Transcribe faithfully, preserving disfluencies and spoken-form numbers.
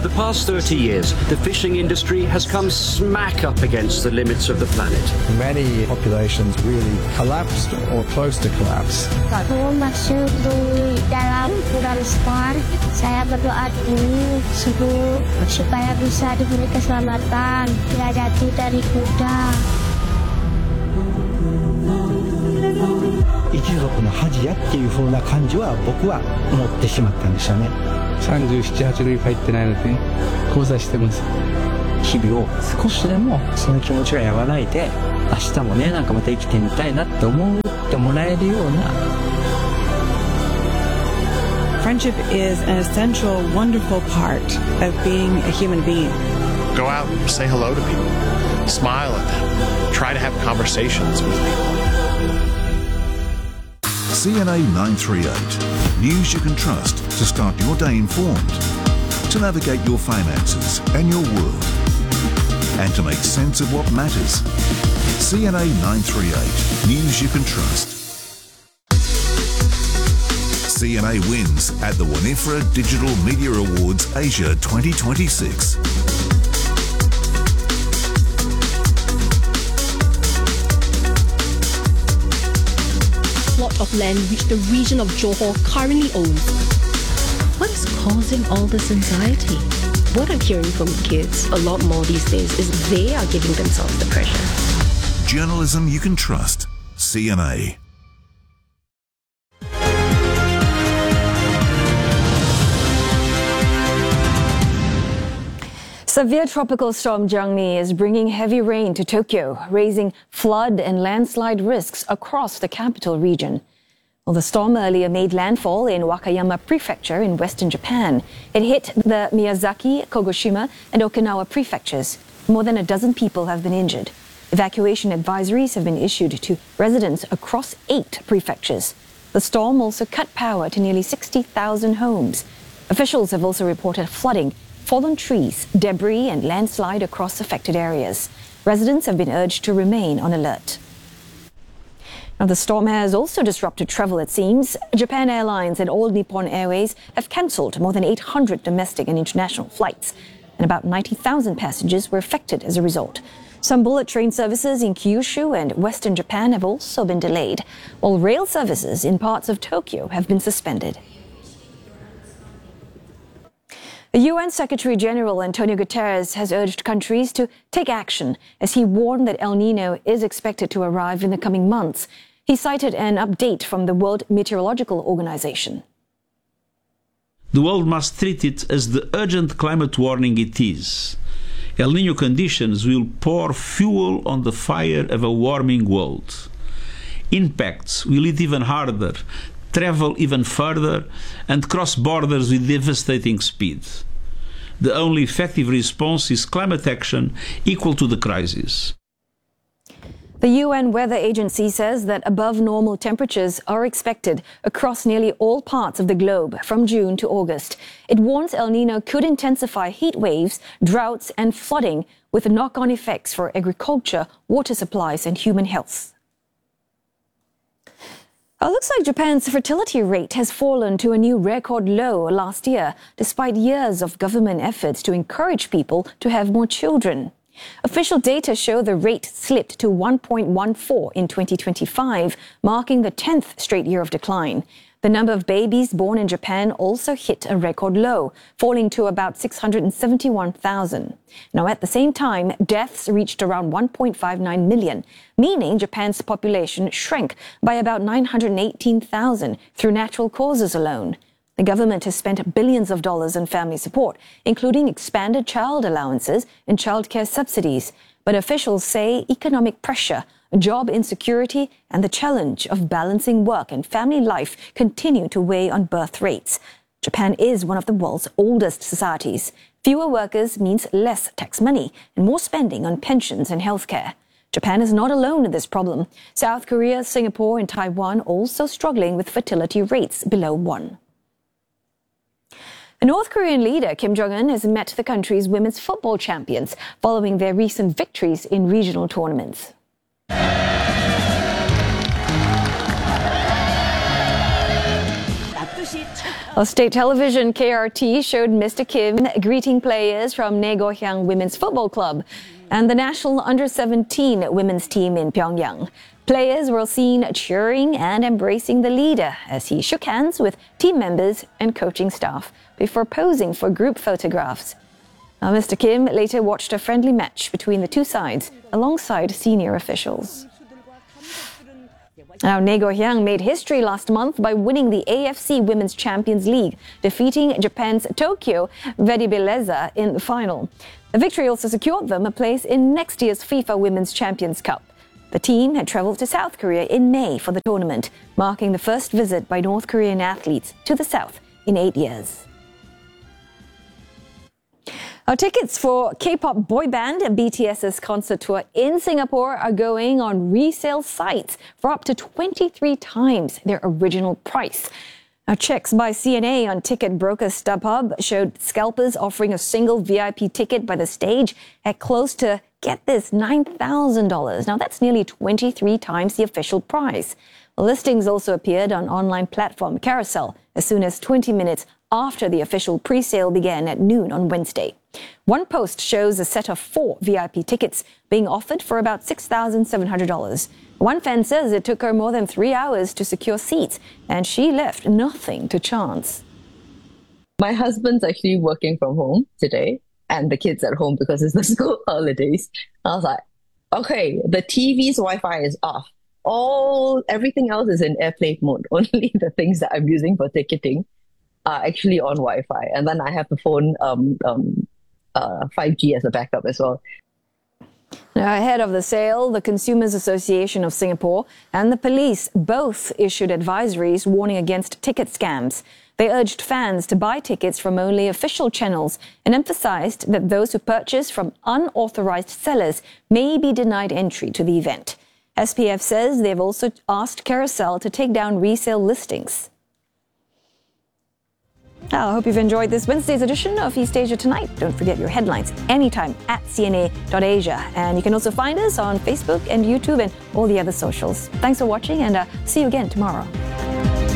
For the past thirty years, the fishing industry has come smack up against the limits of the planet. Many populations really collapsed or close to collapse. Saya masuk di dalam Pulau Star. Saya berdoa dulu subuh supaya bisa diberi keselamatan, tidak jatuh dari kuda. 一族の恥やっていう風な感じは僕は思ってしまったんでしょうね。 さんじゅうなな、はちねん帰ってないので交際してます。 日々を少しでもその気持ちが和らいで、明日もねなんかまた生きてみたいなって思ってもらえるような。 Friendship is an essential, wonderful part of being a human being. Go out and say hello to people. Smile at them. Try to have conversations with people. C N A nine three eight. News you can trust to start your day informed, to navigate your finances and your world, and to make sense of what matters. C N A nine three eight. News you can trust. C N A wins at the Winifred Digital Media Awards Asia twenty twenty-six. Plot of land which the region of Johor currently owns. What is causing all this anxiety? What I'm hearing from kids a lot more these days is they are giving themselves the pressure. Journalism you can trust. C N A. Severe tropical storm Jangmi is bringing heavy rain to Tokyo, raising flood and landslide risks across the capital region. Well, the storm earlier made landfall in Wakayama Prefecture in western Japan. It hit the Miyazaki, Kagoshima, and Okinawa prefectures. More than a dozen people have been injured. Evacuation advisories have been issued to residents across eight prefectures. The storm also cut power to nearly sixty thousand homes. Officials have also reported flooding, fallen trees, debris and landslide across affected areas. Residents have been urged to remain on alert. Now, the storm has also disrupted travel, it seems. Japan Airlines and All Nippon Airways have cancelled more than eight hundred domestic and international flights, and about ninety thousand passengers were affected as a result. Some bullet train services in Kyushu and western Japan have also been delayed, while rail services in parts of Tokyo have been suspended. The U N Secretary-General Antonio Guterres has urged countries to take action as he warned that El Nino is expected to arrive in the coming months. He cited an update from the World Meteorological Organization. The world must treat it as the urgent climate warning it is. El Nino conditions will pour fuel on the fire of a warming world. Impacts will hit even harder, travel even further, and cross borders with devastating speed. The only effective response is climate action equal to the crisis. The U N Weather Agency says that above normal temperatures are expected across nearly all parts of the globe from June to August. It warns El Nino could intensify heat waves, droughts and flooding with knock-on effects for agriculture, water supplies and human health. It looks like Japan's fertility rate has fallen to a new record low last year, despite years of government efforts to encourage people to have more children. Official data show the rate slipped to one point one four in twenty twenty-five, marking the tenth straight year of decline. The number of babies born in Japan also hit a record low, falling to about six hundred seventy-one thousand. Now, at the same time, deaths reached around one point five nine million, meaning Japan's population shrank by about nine hundred eighteen thousand through natural causes alone. The government has spent billions of dollars on family support, including expanded child allowances and childcare subsidies. But officials say economic pressure, job insecurity, and the challenge of balancing work and family life continue to weigh on birth rates. Japan is one of the world's oldest societies. Fewer workers means less tax money and more spending on pensions and healthcare. Japan is not alone in this problem. South Korea, Singapore, and Taiwan also struggling with fertility rates below one. The North Korean leader Kim Jong-un has met the country's women's football champions following their recent victories in regional tournaments. Well, state television K R T showed Mister Kim greeting players from Naegohyang Women's Football Club and the national under seventeen women's team in Pyongyang. Players were seen cheering and embracing the leader as he shook hands with team members and coaching staff before posing for group photographs. Now, Mister Kim later watched a friendly match between the two sides alongside senior officials. Now, Naegohyang made history last month by winning the A F C Women's Champions League, defeating Japan's Tokyo Verdy Belleza in the final. The victory also secured them a place in next year's FIFA Women's Champions Cup. The team had travelled to South Korea in May for the tournament, marking the first visit by North Korean athletes to the South in eight years. Our tickets for K-pop boy band BTS's concert tour in Singapore are going on resale sites for up to twenty-three times their original price. Now, checks by C N A on ticket broker StubHub showed scalpers offering a single V I P ticket by the stage at close to, get this, nine thousand dollars. Now, that's nearly twenty-three times the official price. Listings also appeared on online platform Carousel as soon as twenty minutes after the official pre-sale began at noon on Wednesday. One post shows a set of four V I P tickets being offered for about six thousand seven hundred dollars. One fan says it took her more than three hours to secure seats, and she left nothing to chance. My husband's actually working from home today, and the kids at home because it's the school holidays. I was like, okay, the T V's Wi-Fi is off. All, everything else is in airplane mode. Only the things that I'm using for ticketing are actually on Wi-Fi. And then I have the phone um, um, uh, five G as a backup as well. Now, ahead of the sale, the Consumers Association of Singapore and the police both issued advisories warning against ticket scams. They urged fans to buy tickets from only official channels and emphasized that those who purchase from unauthorized sellers may be denied entry to the event. S P F says they've also asked Carousel to take down resale listings. Now, I hope you've enjoyed this Wednesday's edition of East Asia Tonight. Don't forget your headlines anytime at C N A dot asia. And you can also find us on Facebook and YouTube and all the other socials. Thanks for watching, and uh, see you again tomorrow.